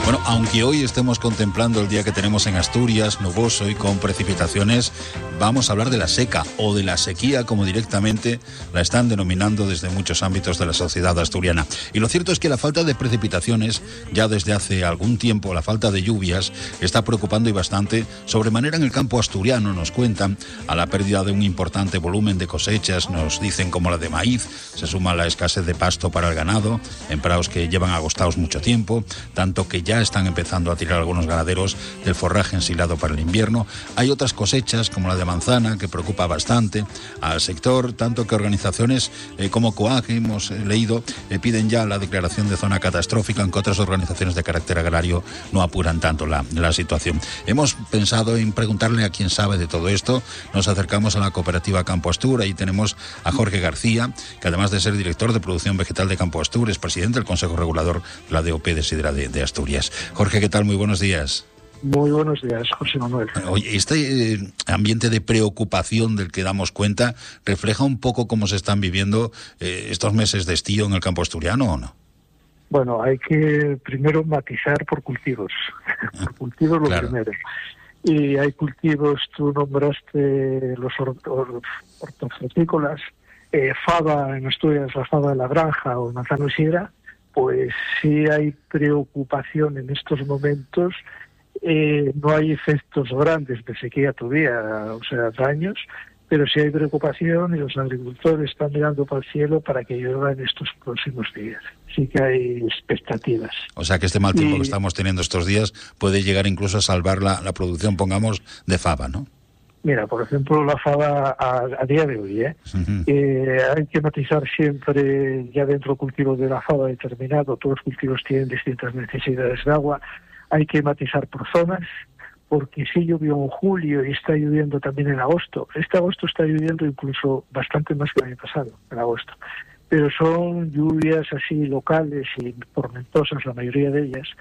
Bueno, aunque hoy estemos contemplando el día que tenemos en Asturias, nuboso y con precipitaciones, vamos a hablar de la seca o de la sequía, como directamente la están denominando desde muchos ámbitos de la sociedad asturiana. Y lo cierto es que la falta de precipitaciones, ya desde hace algún tiempo, la falta de lluvias, está preocupando y bastante sobremanera en el campo asturiano. Nos cuentan a la pérdida de un importante volumen de cosechas, nos dicen como la de maíz, se suma la escasez de pasto para el ganado, en prados que llevan agostados mucho tiempo, tanto que ya están empezando a tirar algunos ganaderos del forraje ensilado para el invierno. Hay otras cosechas, como la de manzana, que preocupa bastante al sector, tanto que organizaciones como COAG, hemos leído, piden ya la declaración de zona catastrófica, aunque otras organizaciones de carácter agrario no apuran tanto la situación. Hemos pensado en preguntarle a quien sabe de todo esto. Nos acercamos a la cooperativa Campo Astur, ahí tenemos a Jorge García, que además de ser director de producción vegetal de Campo Astur, es presidente del Consejo Regulador de la DOP de Sidra de Asturias. Jorge, ¿qué tal? Muy buenos días. Muy buenos días, José Manuel. Oye, este ambiente de preocupación del que damos cuenta refleja un poco cómo se están viviendo estos meses de estío en el campo asturiano, ¿o no? Bueno, hay que primero matizar por cultivos. Por cultivos lo claro. Primero. Y hay cultivos, tú nombraste los hortofrutícolas, faba en Asturias, la faba de la granja o manzano y sidra, pues sí hay preocupación en estos momentos. No hay efectos grandes de sequía todavía, o sea, daños, pero sí hay preocupación y los agricultores están mirando para el cielo para que llueva en estos próximos días. Sí que hay expectativas. O sea que este mal tiempo que estamos teniendo estos días puede llegar incluso a salvar la producción, pongamos, de faba, ¿no? Mira, por ejemplo, la faba a día de hoy, hay que matizar siempre, ya dentro del cultivo de la faba determinado, todos los cultivos tienen distintas necesidades de agua, hay que matizar por zonas, porque sí llovió en julio y está lloviendo también en agosto. Este agosto está lloviendo incluso bastante más que el año pasado, en agosto. Pero son lluvias así locales y tormentosas, la mayoría de ellas,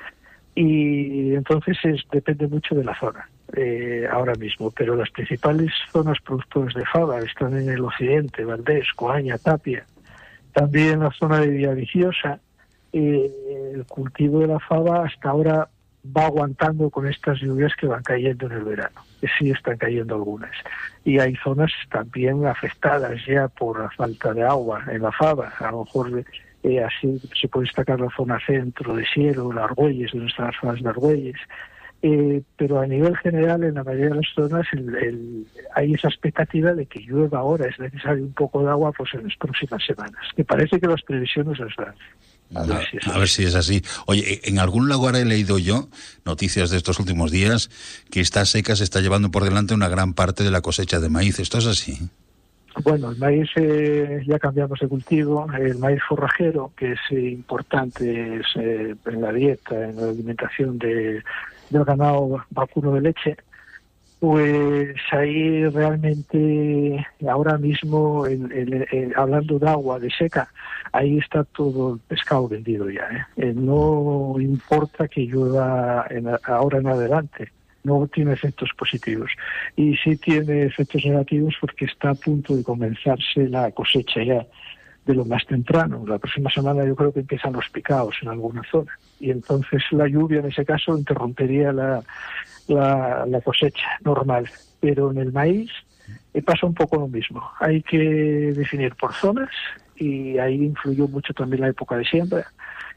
y entonces depende mucho de la zona ahora mismo, pero las principales zonas productoras de faba están en el occidente, Valdés, Coaña, Tapia, también la zona de Villaviciosa. El cultivo de la faba hasta ahora va aguantando con estas lluvias que van cayendo en el verano, que sí están cayendo algunas, y hay zonas también afectadas ya por la falta de agua en la faba. A lo mejor así se puede destacar la zona centro de Siero, las Argüelles, donde están las zonas de Argüelles, pero a nivel general en la mayoría de las zonas hay esa expectativa de que llueva ahora, es necesario un poco de agua pues en las próximas semanas, que parece que las previsiones las dan. A ver si es así. Oye, en algún lugar he leído yo noticias de estos últimos días que esta seca se está llevando por delante una gran parte de la cosecha de maíz. ¿Esto es así? Bueno, el maíz ya cambiamos de cultivo. El maíz forrajero, que es importante en la dieta, en la alimentación del ganado vacuno de leche, pues ahí realmente ahora mismo, hablando de agua, de seca, ahí está todo el pescado vendido ya. No importa que llueva ahora en adelante, no tiene efectos positivos. Y sí tiene efectos negativos porque está a punto de comenzarse la cosecha ya de lo más temprano. La próxima semana yo creo que empiezan los picaos en alguna zona. Y entonces la lluvia en ese caso interrumpería la cosecha normal. Pero en el maíz pasa un poco lo mismo. Hay que definir por zonas y ahí influyó mucho también la época de siembra.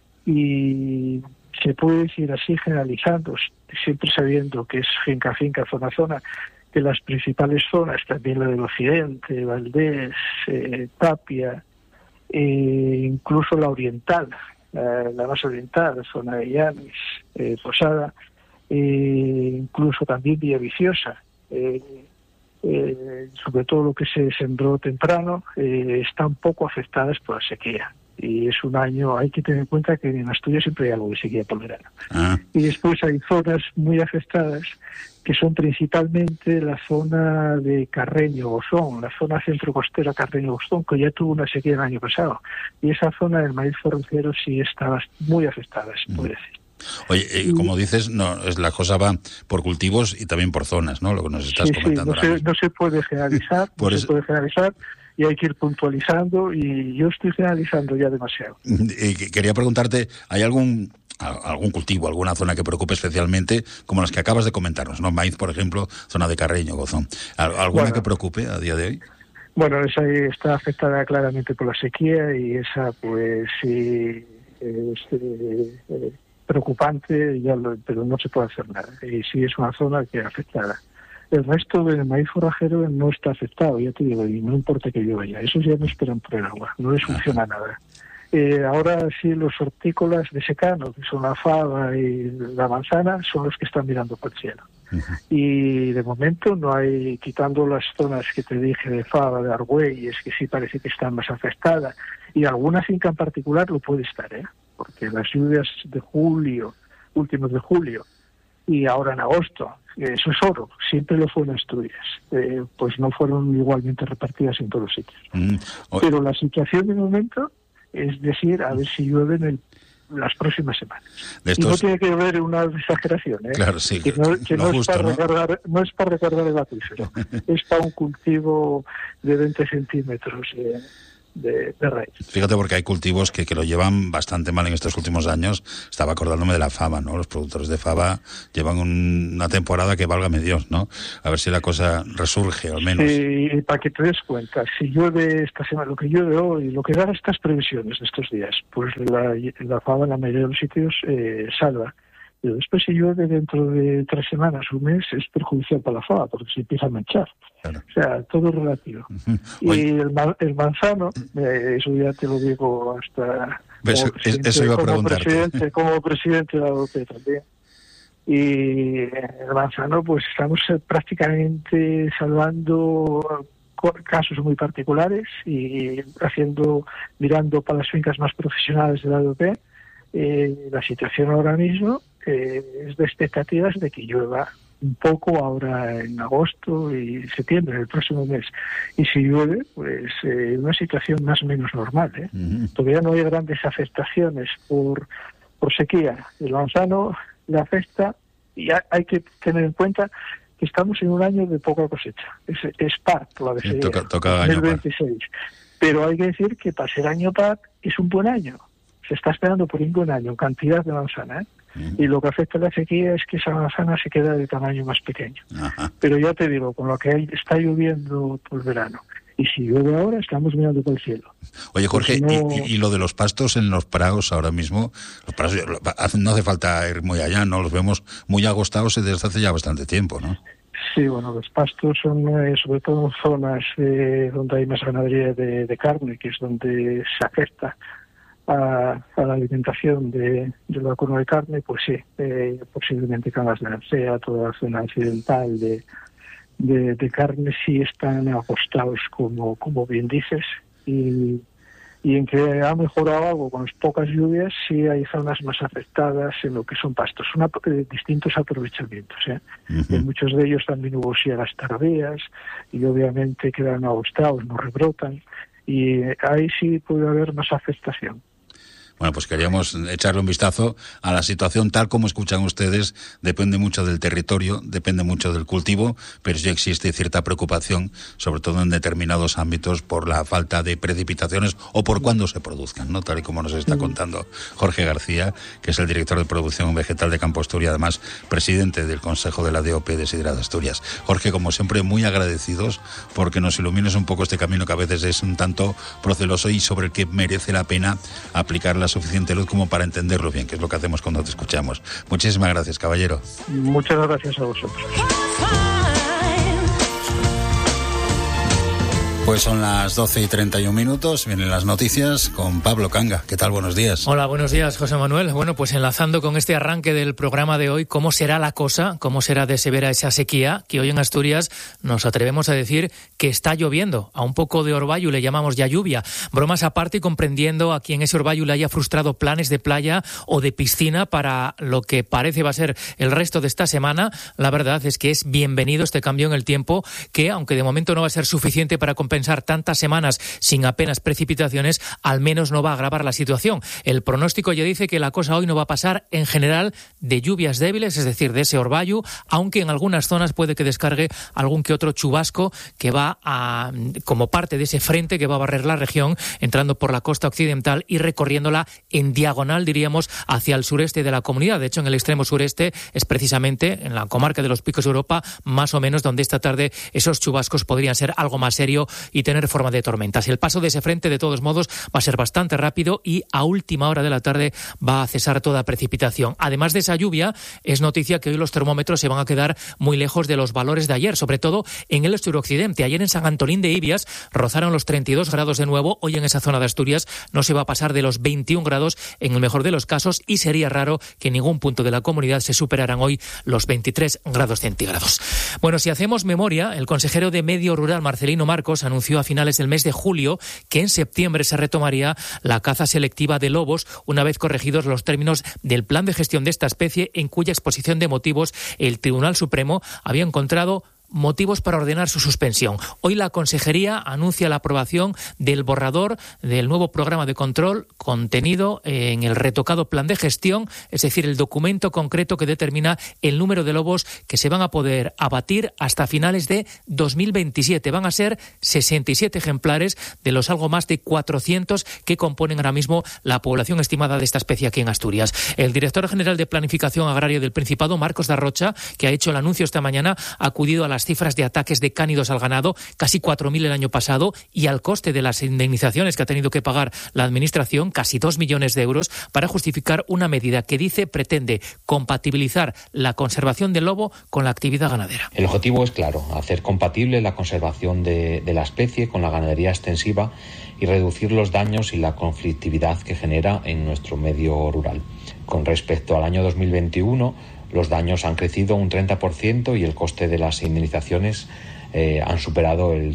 Y se puede decir así generalizando, siempre sabiendo que es finca a finca, zona a zona, que las principales zonas, también la del occidente, Valdés, Tapia, incluso la oriental, la más oriental, zona de Llanes, Posada, incluso también Villaviciosa, sobre todo lo que se sembró temprano, están poco afectadas por la sequía. Y es un año, hay que tener en cuenta que en Asturias siempre hay algo de sequía por verano. Y después hay zonas muy afectadas, que son principalmente la zona de Carreño-Bozón, la zona centro-costera Carreño-Bozón, que ya tuvo una sequía el año pasado. Y esa zona del maíz forrajero sí está muy afectada, se puede decir. Oye, como dices, la cosa va por cultivos y también por zonas, ¿no? Lo que nos estás comentando. No se puede generalizar, puede generalizar, y hay que ir puntualizando, y yo estoy generalizando ya demasiado. Quería preguntarte, ¿hay algún algún cultivo, alguna zona que preocupe especialmente, como las que acabas de comentarnos, ¿no? Maíz, por ejemplo, zona de Carreño, Gozón. ¿Alguna que preocupe a día de hoy? Bueno, esa está afectada claramente por la sequía y esa, pues, sí, es preocupante, pero no se puede hacer nada. Y sí es una zona que es afectada. El resto del maíz forrajero no está afectado, ya te digo, y no importa que llueva ya. Esos ya no esperan por el agua, no les funciona nada. Ahora sí, los hortícolas de secano, que son la fava y la manzana, son los que están mirando por el cielo. Y de momento no hay, quitando las zonas que te dije de fava, de Argüelles, que sí parece que están más afectadas, y alguna finca en particular lo puede estar, porque las lluvias de julio, últimos de julio, y ahora en agosto, eso es oro, siempre lo fue en Asturias, pues no fueron igualmente repartidas en todos los sitios. Pero la situación de momento es decir, a ver si llueve en las próximas semanas. Y no tiene que haber una exageración, Claro, sí. Que no es para recargar el acuífero, es para un cultivo de 20 centímetros de raíz. Fíjate, porque hay cultivos que lo llevan bastante mal en estos últimos años. Estaba acordándome de la fava, ¿no? Los productores de fava llevan una temporada que válgame Dios, ¿no? A ver si la cosa resurge, al menos. Sí, y para que te des cuenta, si llueve esta semana, lo que llueve hoy, lo que dan estas previsiones de estos días, pues la fava en la mayoría de los sitios salva. Pero después, si llueve dentro de 3 semanas, un mes, es perjudicial para la fava, porque se empieza a manchar. Claro. O sea, todo es relativo. Y el manzano, eso ya te lo digo hasta eso iba a preguntarte. Como presidente de la AOP también. Y el manzano, pues estamos prácticamente salvando casos muy particulares y mirando para las fincas más profesionales de la AOP. La situación ahora mismo es de expectativas de que llueva un poco ahora en agosto y septiembre, el próximo mes. Y si llueve, pues una situación más o menos normal. Todavía no hay grandes afectaciones por sequía. El manzano le afecta y hay que tener en cuenta que estamos en un año de poca cosecha. Es par, por la de toca 2026. Pero hay que decir que para ser año par es un buen año. Se está esperando por un buen año en cantidad de manzana, y lo que afecta a la sequía es que esa manzana se queda de tamaño más pequeño. Pero ya te digo, con lo que está lloviendo por el verano, y si llueve ahora, estamos mirando por el cielo. Oye, Jorge, y lo de los pastos en los prados ahora mismo, los prados, no hace falta ir muy allá, ¿no? Los vemos muy agostados desde hace ya bastante tiempo, ¿no? Sí, bueno, los pastos son sobre todo en zonas donde hay más ganadería de carne, que es donde se afecta a la alimentación de la vacuno de carne, pues sí, posiblemente Cangas de Narcea, toda la zona occidental de carne sí están agostados, como bien dices, y en que ha mejorado algo con las pocas lluvias, sí hay zonas más afectadas en lo que son pastos, son distintos aprovechamientos. En muchos de ellos también hubo siegas tardías y obviamente quedan agostados, no rebrotan, y ahí sí puede haber más afectación. Bueno, pues queríamos echarle un vistazo a la situación tal como escuchan ustedes. Depende mucho del territorio, depende mucho del cultivo, pero sí existe cierta preocupación, sobre todo en determinados ámbitos, por la falta de precipitaciones o por cuándo se produzcan, ¿no? Tal y como nos está contando Jorge García, que es el director de producción vegetal de Campo Asturias, además presidente del Consejo de la DOP de Sidra de Asturias. Jorge, como siempre, muy agradecidos porque nos ilumines un poco este camino que a veces es un tanto proceloso y sobre el que merece la pena aplicar la suficiente luz como para entenderlo bien, que es lo que hacemos cuando te escuchamos. Muchísimas gracias, caballero. Muchas gracias a vosotros. Pues son las 12:31, vienen las noticias con Pablo Canga. ¿Qué tal? Buenos días. Hola, buenos días, José Manuel. Bueno, pues enlazando con este arranque del programa de hoy, ¿cómo será la cosa? ¿Cómo será de severa esa sequía? Que hoy en Asturias nos atrevemos a decir que está lloviendo. A un poco de orvallo le llamamos ya lluvia. Bromas aparte y comprendiendo a quien ese orvallo le haya frustrado planes de playa o de piscina para lo que parece va a ser el resto de esta semana. La verdad es que es bienvenido este cambio en el tiempo que, aunque de momento no va a ser suficiente para compensar compensar tantas semanas sin apenas precipitaciones, al menos no va a agravar la situación. El pronóstico ya dice que la cosa hoy no va a pasar en general de lluvias débiles, es decir, de ese orvallo, aunque en algunas zonas puede que descargue algún que otro chubasco que va como parte de ese frente que va a barrer la región, entrando por la costa occidental y recorriéndola en diagonal, diríamos, hacia el sureste de la comunidad. De hecho, en el extremo sureste es precisamente en la comarca de los Picos de Europa, más o menos, donde esta tarde esos chubascos podrían ser algo más serio y tener forma de tormentas. El paso de ese frente, de todos modos, va a ser bastante rápido y a última hora de la tarde va a cesar toda precipitación. Además de esa lluvia, es noticia que hoy los termómetros se van a quedar muy lejos de los valores de ayer, sobre todo en el suroccidente. Ayer en San Antolín de Ibias rozaron los 32 grados de nuevo. Hoy en esa zona de Asturias no se va a pasar de los 21 grados en el mejor de los casos y sería raro que en ningún punto de la comunidad se superaran hoy los 23 grados centígrados. Bueno, si hacemos memoria, el consejero de Medio Rural, Marcelino Marcos, anunció a finales del mes de julio que en septiembre se retomaría la caza selectiva de lobos una vez corregidos los términos del plan de gestión de esta especie, en cuya exposición de motivos el Tribunal Supremo había encontrado motivos para ordenar su suspensión. Hoy la Consejería anuncia la aprobación del borrador del nuevo programa de control contenido en el retocado plan de gestión, es decir, el documento concreto que determina el número de lobos que se van a poder abatir hasta finales de 2027. Van a ser 67 ejemplares de los algo más de 400 que componen ahora mismo la población estimada de esta especie aquí en Asturias. El director general de Planificación Agraria del Principado, Marcos da Rocha, que ha hecho el anuncio esta mañana, ha acudido a las cifras de ataques de cánidos al ganado, casi 4.000 el año pasado, y al coste de las indemnizaciones que ha tenido que pagar la Administración, casi 2 millones de euros, para justificar una medida que dice pretende compatibilizar la conservación del lobo con la actividad ganadera. El objetivo es claro, hacer compatible la conservación de la especie con la ganadería extensiva y reducir los daños y la conflictividad que genera en nuestro medio rural. Con respecto al año 2021, los daños han crecido un 30% y el coste de las indemnizaciones han superado el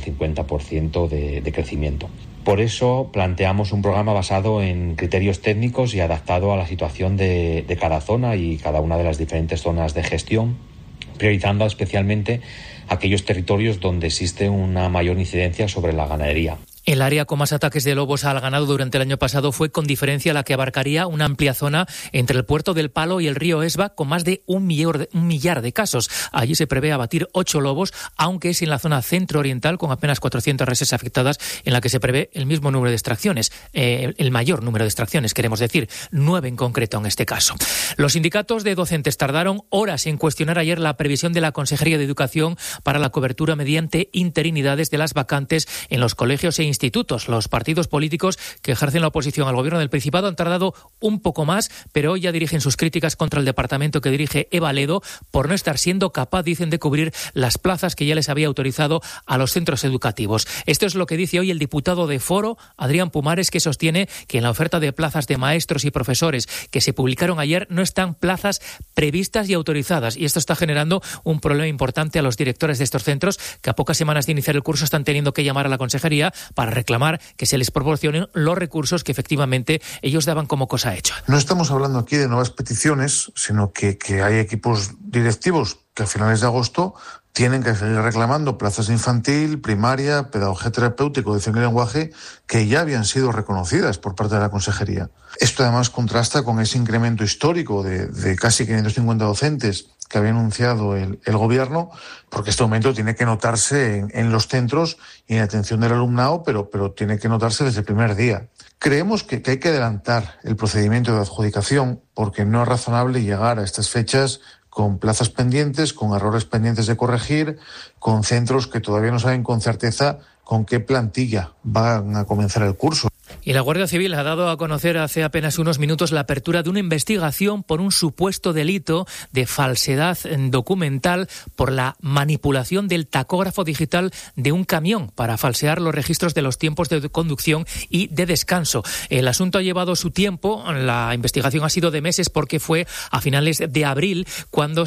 50% de crecimiento. Por eso planteamos un programa basado en criterios técnicos y adaptado a la situación de cada zona y cada una de las diferentes zonas de gestión, priorizando especialmente aquellos territorios donde existe una mayor incidencia sobre la ganadería. El área con más ataques de lobos al ganado durante el año pasado fue con diferencia la que abarcaría una amplia zona entre el puerto del Palo y el río Esba, con más de un millar de casos. Allí se prevé abatir 8 lobos, aunque es en la zona centro-oriental, con apenas 400 reses afectadas, en la que se prevé el mismo número de extracciones, el mayor número de extracciones, queremos decir, 9 en concreto en este caso. Los sindicatos de docentes tardaron horas en cuestionar ayer la previsión de la Consejería de Educación para la cobertura mediante interinidades de las vacantes en los colegios e institutos. Los partidos políticos que ejercen la oposición al gobierno del Principado han tardado un poco más, pero hoy ya dirigen sus críticas contra el departamento que dirige Eva Ledo por no estar siendo capaz, dicen, de cubrir las plazas que ya les había autorizado a los centros educativos. Esto es lo que dice hoy el diputado de Foro, Adrián Pumares, que sostiene que en la oferta de plazas de maestros y profesores que se publicaron ayer no están plazas previstas y autorizadas, y esto está generando un problema importante a los directores de estos centros, que a pocas semanas de iniciar el curso están teniendo que llamar a la consejería para reclamar que se les proporcionen los recursos que efectivamente ellos daban como cosa hecha. No estamos hablando aquí de nuevas peticiones, sino que hay equipos directivos que a finales de agosto tienen que seguir reclamando plazas de infantil, primaria, pedagogía terapéutico, edición y lenguaje, que ya habían sido reconocidas por parte de la consejería. Esto además contrasta con ese incremento histórico de casi 550 docentes que había anunciado el gobierno, porque este aumento tiene que notarse en los centros y en la atención del alumnado, pero tiene que notarse desde el primer día. Creemos que hay que adelantar el procedimiento de adjudicación, porque no es razonable llegar a estas fechas con plazas pendientes, con errores pendientes de corregir, con centros que todavía no saben con certeza con qué plantilla van a comenzar el curso. Y la Guardia Civil ha dado a conocer hace apenas unos minutos la apertura de una investigación por un supuesto delito de falsedad documental por la manipulación del tacógrafo digital de un camión para falsear los registros de los tiempos de conducción y de descanso. El asunto ha llevado su tiempo, la investigación ha sido de meses porque fue a finales de abril cuando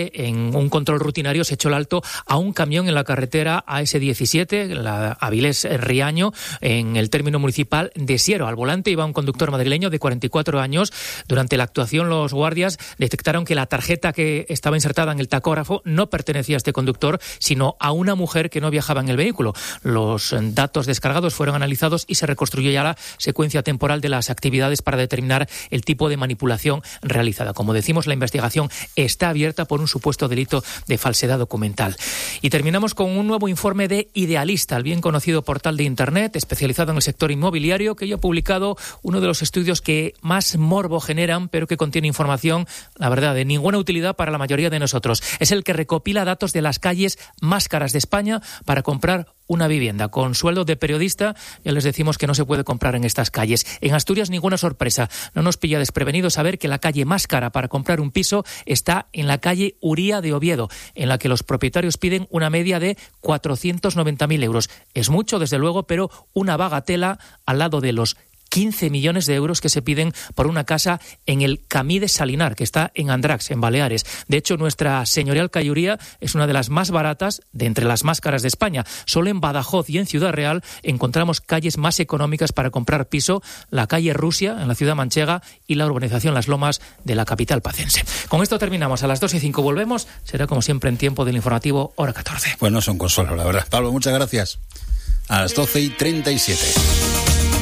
en un control rutinario se echó el alto a un camión en la carretera AS17, la Avilés-Riaño, en el término municipal de Siero. Al volante iba un conductor madrileño de 44 años. Durante la actuación, los guardias detectaron que la tarjeta que estaba insertada en el tacógrafo no pertenecía a este conductor, sino a una mujer que no viajaba en el vehículo. Los datos descargados fueron analizados y se reconstruyó ya la secuencia temporal de las actividades para determinar el tipo de manipulación realizada. Como decimos, la investigación está abierta por un supuesto delito de falsedad documental. Y terminamos con un nuevo informe de Idealista, el bien conocido portal de Internet especializado en el sector inmobiliario, que ya ha publicado uno de los estudios que más morbo generan, pero que contiene información, la verdad, de ninguna utilidad para la mayoría de nosotros. Es el que recopila datos de las calles más caras de España para comprar una vivienda. Con sueldo de periodista, ya les decimos que no se puede comprar en estas calles. En Asturias, ninguna sorpresa. No nos pilla desprevenido saber que la calle más cara para comprar un piso está en la calle Uría de Oviedo, en la que los propietarios piden una media de 490.000 euros. Es mucho, desde luego, pero una bagatela al lado de los 15 millones de euros que se piden por una casa en el Camí de Salinar, que está en Andrax, en Baleares. De hecho, nuestra señorial calle Uría es una de las más baratas de entre las más caras de España. Solo en Badajoz y en Ciudad Real encontramos calles más económicas para comprar piso: la calle Rusia, en la ciudad manchega, y la urbanización Las Lomas de la capital pacense. Con esto terminamos. A las 2:05 volvemos. Será como siempre en tiempo del informativo, hora 14. Pues no son consuelo, la verdad. Pablo, muchas gracias. A las 12:37.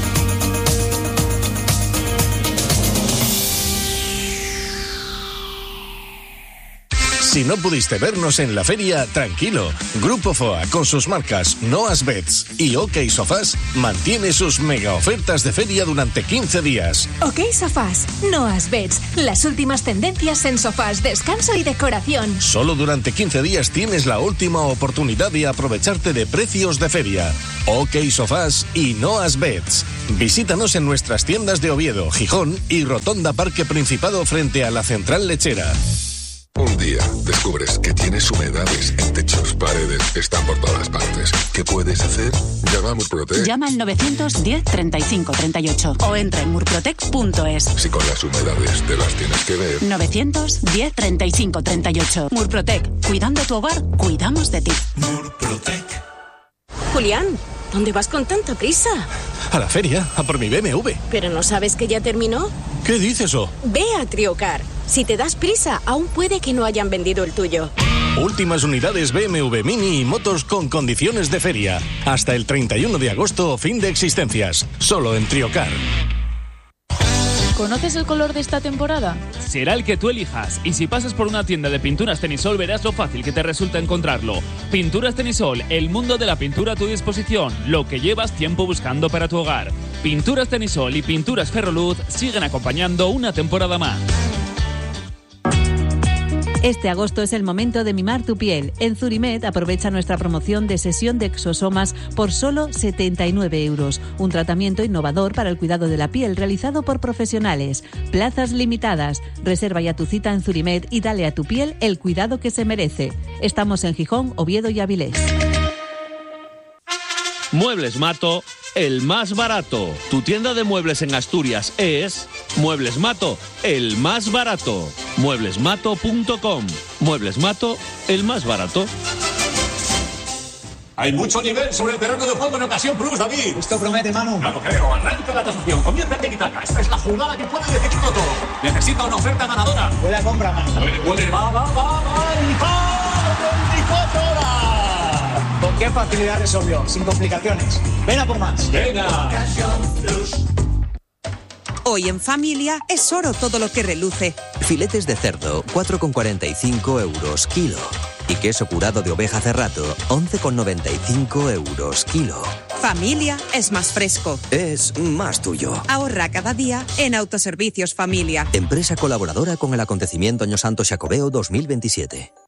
Si no pudiste vernos en la feria, tranquilo. Grupo FOA, con sus marcas Noas Beds y OK Sofás, mantiene sus mega ofertas de feria durante 15 días. OK Sofás, Noas Beds, las últimas tendencias en sofás, descanso y decoración. Solo durante 15 días tienes la última oportunidad de aprovecharte de precios de feria. OK Sofás y Noas Beds. Visítanos en nuestras tiendas de Oviedo, Gijón y Rotonda Parque Principado frente a la Central Lechera. Un día descubres que tienes humedades en techos, paredes, están por todas partes. ¿Qué puedes hacer? Llama a Murprotec. Llama al 910 35 38 o entra en murprotec.es. Si con las humedades te las tienes que ver. 910 35 38. Murprotec. Cuidando tu hogar, cuidamos de ti. Murprotec. Julián, ¿dónde vas con tanta prisa? A la feria, a por mi BMW. ¿Pero no sabes que ya terminó? ¿Qué dices eso? Ve a Triocar. Si te das prisa, aún puede que no hayan vendido el tuyo. Últimas unidades BMW Mini y motos con condiciones de feria. Hasta el 31 de agosto, fin de existencias. Solo en Triocar. ¿Conoces el color de esta temporada? Será el que tú elijas, y si pasas por una tienda de pinturas Tenisol verás lo fácil que te resulta encontrarlo. Pinturas Tenisol, el mundo de la pintura a tu disposición, lo que llevas tiempo buscando para tu hogar. Pinturas Tenisol y Pinturas Ferroluz siguen acompañando una temporada más. Este agosto es el momento de mimar tu piel. En Zurimed aprovecha nuestra promoción de sesión de exosomas por solo 79 euros. Un tratamiento innovador para el cuidado de la piel realizado por profesionales. Plazas limitadas. Reserva ya tu cita en Zurimed y dale a tu piel el cuidado que se merece. Estamos en Gijón, Oviedo y Avilés. Muebles Mato, el más barato. Tu tienda de muebles en Asturias es Muebles Mato, el más barato. Mueblesmato.com. Muebles Mato, el más barato. Hay mucho nivel sobre el terreno de juego en ocasión Plus, David. Esto promete, Manu. No lo creo. Arranca la tasación. Convierte en Itaca. Esta es la jugada que puede decidirlo todo. Necesita una oferta ganadora. Buena compra, Manu. Va. ¡Y 24 horas! ¿Con qué facilidad resolvió? Sin complicaciones. Ven a por más. Venga. Hoy en familia es oro todo lo que reluce. Filetes de cerdo, 4,45 euros kilo. Y queso curado de oveja Cerrato, 11,95 euros kilo. Familia es más fresco. Es más tuyo. Ahorra cada día en Autoservicios Familia. Empresa colaboradora con el acontecimiento Año Santo Xacobeo 2027.